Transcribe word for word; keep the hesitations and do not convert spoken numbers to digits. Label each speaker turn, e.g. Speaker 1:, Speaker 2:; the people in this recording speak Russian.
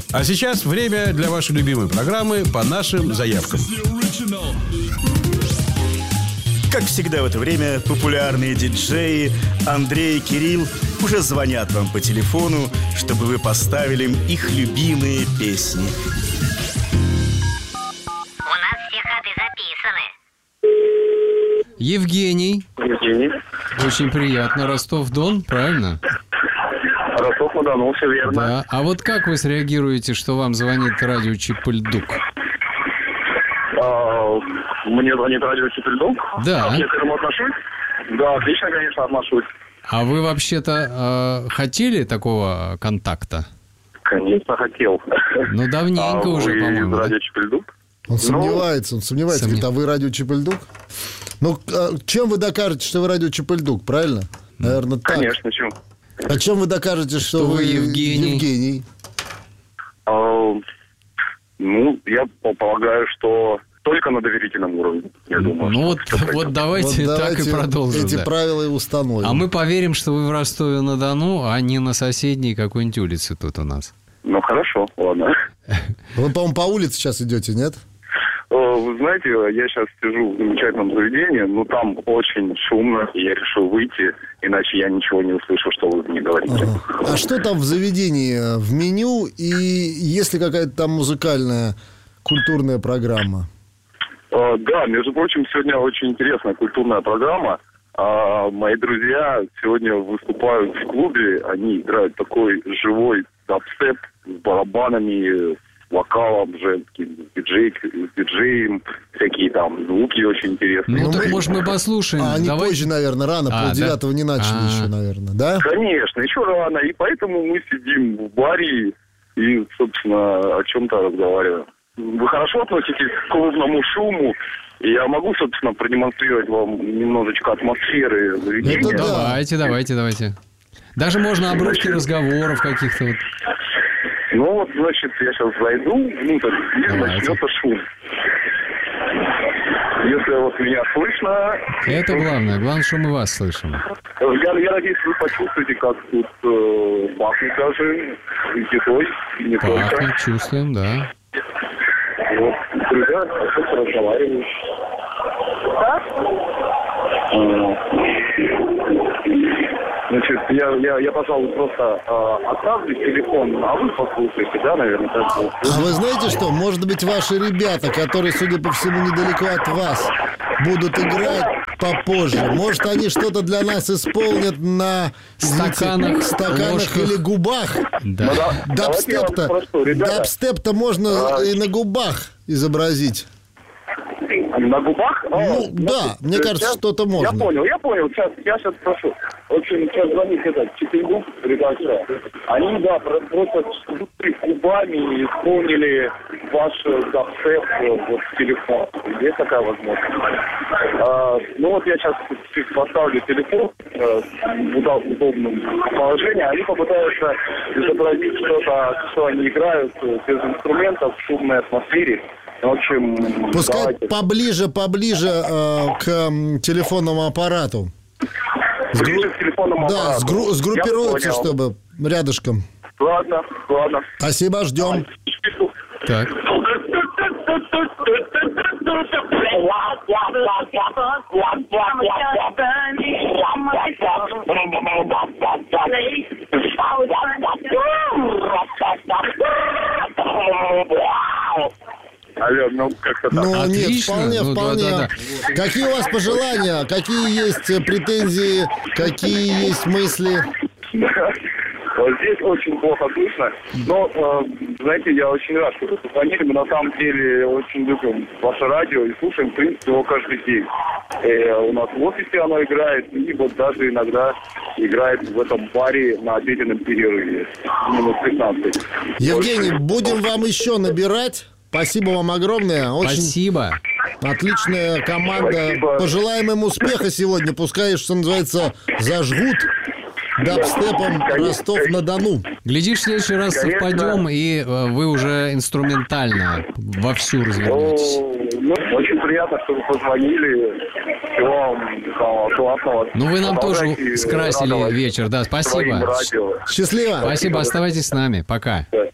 Speaker 1: А сейчас время для вашей любимой программы «По нашим заявкам».
Speaker 2: Как всегда в это время популярные диджеи Андрей и Кирилл уже звонят вам по телефону, чтобы вы поставили им их любимые песни.
Speaker 3: У нас все ходы записаны.
Speaker 4: Евгений.
Speaker 5: Евгений.
Speaker 4: Очень приятно. Ростов-Дон, правильно?
Speaker 5: Ростов-на-Дону, все верно.
Speaker 4: Да. А вот как вы среагируете, что вам звонит радио Чип-Ль-Дук?
Speaker 5: А, мне звонит радио Чип-Ль-Дук?
Speaker 4: Да.
Speaker 5: Как я к этому отношусь? Да, отлично, конечно, отношусь.
Speaker 4: А вы вообще-то э, хотели такого контакта?
Speaker 5: Конечно, хотел.
Speaker 4: Ну, давненько
Speaker 5: а
Speaker 4: уже,
Speaker 5: вы
Speaker 4: по-моему.
Speaker 5: радио
Speaker 4: Да?
Speaker 5: Чип-Ль-Дук?
Speaker 6: Он сомневается, он сомневается.
Speaker 4: Сомнев...
Speaker 6: Говорит, а вы радио Чип-Ль-Дук? Ну, а чем вы докажете, что вы радио Чип-Ль-Дук, правильно? Наверное, так.
Speaker 5: Конечно, чем?
Speaker 6: А чем вы докажете, что,
Speaker 4: Что вы
Speaker 6: вы
Speaker 4: Евгений?
Speaker 6: Евгений?
Speaker 5: А, ну, я полагаю, что только на доверительном уровне, я думаю.
Speaker 4: Ну, вот,
Speaker 5: что
Speaker 4: вот давайте
Speaker 6: Вот
Speaker 4: так и продолжим.
Speaker 6: эти
Speaker 4: да.
Speaker 6: правила и установим.
Speaker 4: А мы поверим, что вы в Ростове-на-Дону, а не на соседней какой-нибудь улице тут у нас.
Speaker 5: Ну, хорошо, ладно.
Speaker 6: Вы, по-моему, по улице сейчас идете, нет?
Speaker 5: Вы знаете, я сейчас сижу в замечательном заведении, но там очень шумно, и я решил выйти, иначе я ничего не услышу, что вы мне говорите.
Speaker 6: Ага. А что там в заведении, в меню, и есть ли какая-то там музыкальная, культурная программа?
Speaker 5: А, да, между прочим, сегодня очень интересная культурная программа. А, мои друзья сегодня выступают в клубе, они играют такой живой дабстеп с барабанами, вокалом женским, с, диджей, с диджеем, всякие там звуки очень интересные.
Speaker 4: Ну,
Speaker 6: Ну,
Speaker 4: так,
Speaker 6: мы-
Speaker 4: может, мы послушаем.
Speaker 6: А они
Speaker 4: Давай-
Speaker 6: позже, наверное, рано,
Speaker 4: А,
Speaker 6: полдевятого
Speaker 4: да?
Speaker 6: не начали
Speaker 4: А.
Speaker 6: еще, наверное, да?
Speaker 5: Конечно, еще рано, и поэтому мы сидим в баре и, собственно, о чем-то разговариваем. Вы хорошо относитесь к клубному шуму, и я могу, собственно, продемонстрировать вам немножечко атмосферы заведения.
Speaker 6: Это да.
Speaker 4: Давайте, давайте, давайте. Даже можно обрывки разговоров каких-то. Вот.
Speaker 5: Ну вот, значит, я сейчас зайду внутрь, и
Speaker 4: Давайте.
Speaker 5: начнется шум. Если вот меня слышно...
Speaker 4: Это главное. Главное, что мы вас слышим.
Speaker 5: Я, я надеюсь, вы почувствуете, как тут э, пахнет даже едой, и не только.
Speaker 4: Пахнет, чувствуем, да.
Speaker 5: Вот, друзья, о чем-то разговаривают. Значит, я, я, я, пожалуй, просто э, оставлю телефон, а вы послушаете, да, наверное, так будет.
Speaker 6: А вы знаете что? Может быть, ваши ребята, которые, судя по всему, недалеко от вас, будут играть попозже. Может, они что-то для нас исполнят на извините,
Speaker 4: Стаканах,
Speaker 6: стаканах
Speaker 4: ложках.
Speaker 6: или губах.
Speaker 4: Да.
Speaker 5: Ну да, давайте я вас
Speaker 6: Дабстеп-то,
Speaker 5: спрошу, ребята.
Speaker 6: дабстеп-то можно
Speaker 5: А.
Speaker 6: и на губах изобразить.
Speaker 5: На губах?
Speaker 6: Ну,
Speaker 5: А,
Speaker 6: да,
Speaker 5: значит,
Speaker 6: мне кажется,
Speaker 5: сейчас-
Speaker 6: что-то можно.
Speaker 5: Я понял, я понял, сейчас, я сейчас спрошу. В общем, сейчас звонит этот Чип-Ль-Дук, редактор. Они, да, про- просто губами исполнили ваш дабстеп вот, в телефон. Есть такая возможность? А, ну вот я сейчас поставлю телефон э, в уда- удобном положении. Они попытаются изобразить что-то, что они играют э, без инструментов в шумной атмосфере. В общем,
Speaker 6: Пускай
Speaker 5: давайте.
Speaker 6: поближе, поближе э, к м, телефонному аппарату.
Speaker 5: Ближе к телефонному
Speaker 6: Да,
Speaker 5: аппарату.
Speaker 6: сгру- сгруппируются,
Speaker 5: Я понял.
Speaker 6: чтобы рядышком.
Speaker 5: Ладно, ладно.
Speaker 6: Спасибо, ждем.
Speaker 4: Так.
Speaker 5: Алло, ну как-то так.
Speaker 6: Ну, нет,
Speaker 4: Отлично.
Speaker 6: вполне,
Speaker 4: Ну, да,
Speaker 6: вполне.
Speaker 4: да, да.
Speaker 6: Какие у вас пожелания? Какие есть э, претензии? Какие есть мысли?
Speaker 5: Вот здесь очень плохо слышно. Но, э, знаете, я очень рад, что вы позвонили. Мы на самом деле очень любим ваше радио и слушаем, в принципе, его каждый день. Э, у нас в офисе оно играет, и вот даже иногда играет в этом баре на обеденном перерыве. Минус пятнадцать.
Speaker 6: Евгений, будем вам еще набирать. Спасибо вам огромное. Очень
Speaker 4: Спасибо.
Speaker 6: отличная команда.
Speaker 5: Спасибо.
Speaker 6: Пожелаем им успеха сегодня. Пускай, что называется, зажгут дабстепом Ростов-на-Дону.
Speaker 4: Глядишь, в следующий раз
Speaker 5: Конечно.
Speaker 4: совпадем, и э, вы уже инструментально вовсю развернетесь.
Speaker 5: О, ну, очень приятно, что вы позвонили. Всего вам самого классного.
Speaker 4: Ну, вы нам тоже
Speaker 5: Продолжайте
Speaker 4: скрасили
Speaker 5: радовать
Speaker 4: вечер. Да,
Speaker 5: своим
Speaker 4: спасибо.
Speaker 5: радио.
Speaker 6: Счастливо.
Speaker 4: Спасибо, оставайтесь с нами. Пока.
Speaker 5: Да.